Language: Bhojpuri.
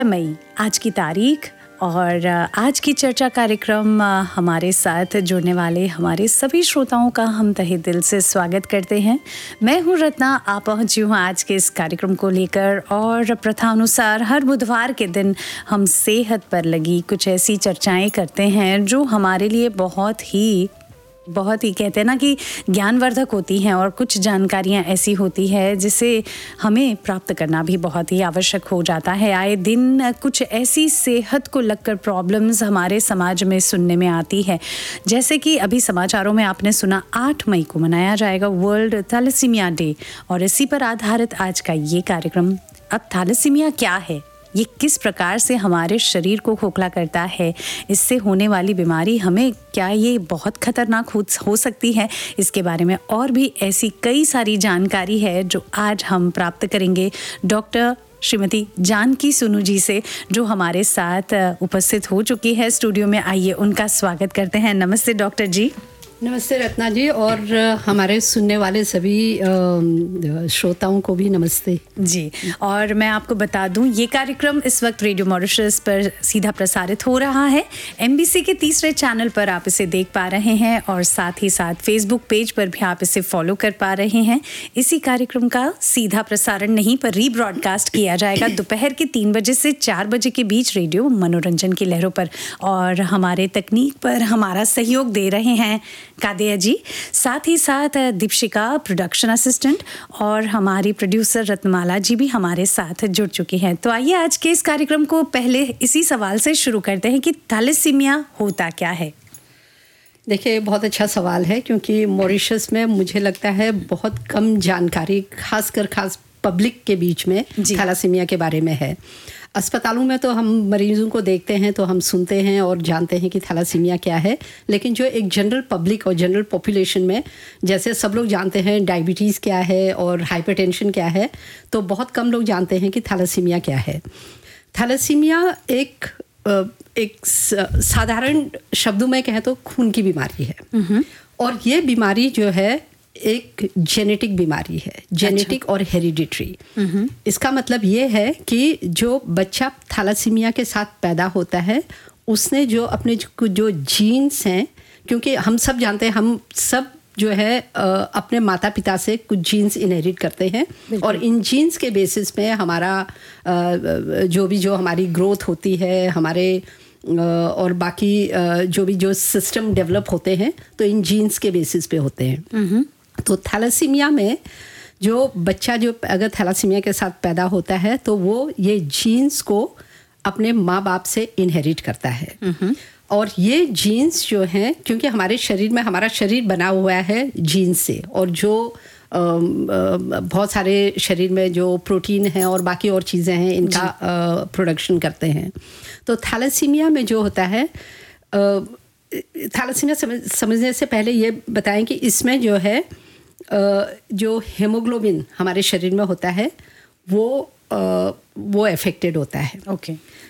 मई आज की तारीख और आज की चर्चा कार्यक्रम हमारे साथ जुड़ने वाले हमारे सभी श्रोताओं का हम तहे दिल से स्वागत करते हैं। मैं हूं रत्ना, आप पहुंची हूं आज के इस कार्यक्रम को लेकर और प्रथानुसार हर बुधवार के दिन हम सेहत पर लगी कुछ ऐसी चर्चाएं करते हैं जो हमारे लिए बहुत ही कहते हैं ना कि ज्ञानवर्धक होती हैं और कुछ जानकारियां ऐसी होती है जिसे हमें प्राप्त करना भी बहुत ही आवश्यक हो जाता है। आए दिन कुछ ऐसी सेहत को लगकर प्रॉब्लम्स हमारे समाज में सुनने में आती है, जैसे कि अभी समाचारों में आपने सुना 8 मई को मनाया जाएगा वर्ल्ड थैलेसीमिया डे और इसी पर आधारित आज का ये कार्यक्रम। अब थैलेसीमिया क्या है, ये किस प्रकार से हमारे शरीर को खोखला करता है, इससे होने वाली बीमारी हमें क्या ये बहुत खतरनाक हो सकती है, इसके बारे में और भी ऐसी कई सारी जानकारी है जो आज हम प्राप्त करेंगे डॉक्टर श्रीमती जानकी सुनू जी से, जो हमारे साथ उपस्थित हो चुकी है स्टूडियो में। आइए उनका स्वागत करते हैं। नमस्ते डॉक्टर जी। नमस्ते रत्ना जी और हमारे सुनने वाले सभी श्रोताओं को भी नमस्ते जी। और मैं आपको बता दूं ये कार्यक्रम इस वक्त रेडियो मॉरिशस पर सीधा प्रसारित हो रहा है। एमबीसी के तीसरे चैनल पर आप इसे देख पा रहे हैं और साथ ही साथ फेसबुक पेज पर भी आप इसे फॉलो कर पा रहे हैं। इसी कार्यक्रम का सीधा प्रसारण नहीं पर रीब्रॉडकास्ट किया जाएगा दोपहर के 3 बजे से 4 बजे के बीच रेडियो मनोरंजन की लहरों पर। और हमारे तकनीक पर हमारा सहयोग दे रहे हैं कादिया जी, साथ ही साथ दीपशिका प्रोडक्शन असिस्टेंट और हमारी प्रोड्यूसर रत्नमाला जी भी हमारे साथ जुड़ चुकी हैं। तो आइए आज के इस कार्यक्रम को पहले इसी सवाल से शुरू करते हैं कि थैलेसीमिया होता क्या है। देखिए, बहुत अच्छा सवाल है क्योंकि मॉरिशस में मुझे लगता है बहुत कम जानकारी खास पब्लिक के बीच में थैलेसीमिया के बारे में है। अस्पतालों में तो हम मरीजों को देखते हैं तो हम सुनते हैं और जानते हैं कि थैलेसीमिया क्या है, लेकिन जो एक जनरल पब्लिक और जनरल पॉपुलेशन में, जैसे सब लोग जानते हैं डायबिटीज़ क्या है और हाइपरटेंशन क्या है, तो बहुत कम लोग जानते हैं कि थैलेसीमिया क्या है। थैलेसीमिया एक साधारण शब्दों में कहें तो खून की बीमारी है और ये बीमारी जो है एक जेनेटिक बीमारी है, जेनेटिक और हेरिडिटरी। इसका मतलब ये है कि जो बच्चा थैलेसीमिया के साथ पैदा होता है उसने जो अपने जो जीन्स हैं, क्योंकि हम सब जानते हैं हम सब जो है अपने माता पिता से कुछ जीन्स इनहेरिट करते हैं और इन जीन्स के बेसिस पे हमारा जो हमारी ग्रोथ होती है हमारे और बाकी जो सिस्टम डेवलप होते हैं तो इन जीन्स के बेसिस पे होते हैं। तो थैलेसीमिया में जो बच्चा जो अगर थैलेसीमिया के साथ पैदा होता है तो वो ये जीन्स को अपने माँ बाप से इनहेरिट करता है। और ये जीन्स जो हैं, क्योंकि हमारे शरीर में हमारा शरीर बना हुआ है जीन्स से, और जो बहुत सारे शरीर में जो प्रोटीन है और बाकी और चीज़ें हैं इनका प्रोडक्शन करते हैं। तो थैलेसीमिया में जो होता है, थैलेसीमिया समझने से पहले ये बताएं कि इसमें जो है जो हीमोग्लोबिन हमारे शरीर में होता है वो अफेक्टेड होता है। ओके।